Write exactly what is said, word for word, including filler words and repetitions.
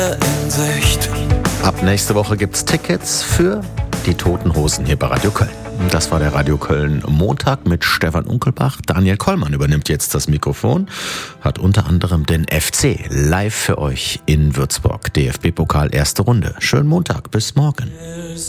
in Sicht. Ab nächste Woche gibt's Tickets für die Toten Hosen hier bei Radio Köln. Das war der Radio Köln Montag mit Stefan Unkelbach. Daniel Kollmann übernimmt jetzt das Mikrofon, hat unter anderem den F C live für euch in Würzburg. D F B-Pokal erste Runde. Schönen Montag, bis morgen.